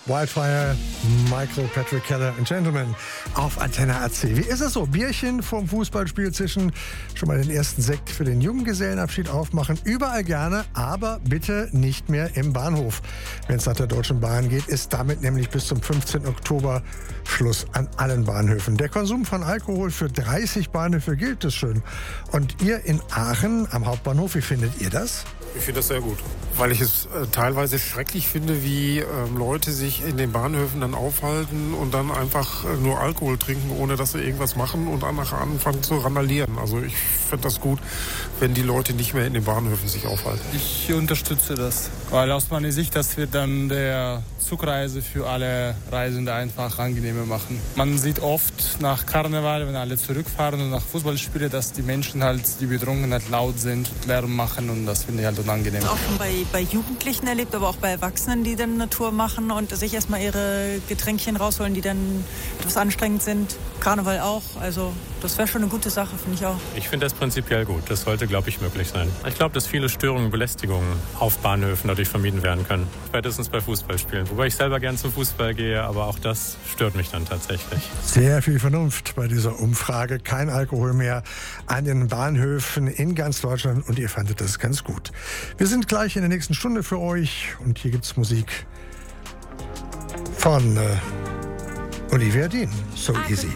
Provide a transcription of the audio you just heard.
Wildfire, Michael Patrick Keller und Gentlemen auf Antenne AC. Wie ist es so? Bierchen vom Fußballspiel zwischen, schon mal den ersten Sekt für den Junggesellenabschied aufmachen. Überall gerne, aber bitte nicht mehr im Bahnhof. Wenn es nach der Deutschen Bahn geht, ist damit nämlich bis zum 15. Oktober Schluss an allen Bahnhöfen. Der Konsum von Alkohol für 30 Bahnhöfe gilt es schön. Und ihr in Aachen am Hauptbahnhof, wie findet ihr das? Ich finde das sehr gut, weil ich es teilweise schrecklich finde, wie Leute sich in den Bahnhöfen dann aufhalten und dann einfach nur Alkohol trinken, ohne dass sie irgendwas machen und dann nachher anfangen zu randalieren. Also ich finde das gut, wenn die Leute nicht mehr in den Bahnhöfen sich aufhalten. Ich unterstütze das, weil aus meiner Sicht, das wird dann der Zugreise für alle Reisende einfach angenehmer machen. Man sieht oft nach Karneval, wenn alle zurückfahren und nach Fußballspielen, dass die Menschen halt, die betrunken halt laut sind, Lärm machen und das finde ich halt unangenehm. Auch schon bei Jugendlichen erlebt, aber auch bei Erwachsenen, die dann eine Tour machen und sich erstmal ihre Getränkchen rausholen, die dann etwas anstrengend sind. Karneval auch, also das wäre schon eine gute Sache, finde ich auch. Ich finde das prinzipiell gut. Das sollte, glaube ich, möglich sein. Ich glaube, dass viele Störungen und Belästigungen auf Bahnhöfen dadurch vermieden werden können. Spätestens bei Fußballspielen. Wobei ich selber gern zum Fußball gehe, aber auch das stört mich dann tatsächlich. Sehr viel Vernunft bei dieser Umfrage. Kein Alkohol mehr an den Bahnhöfen in ganz Deutschland und ihr fandet das ganz gut. Wir sind gleich in der nächsten Stunde für euch und hier gibt's Musik von Olivia Dean. So Easy.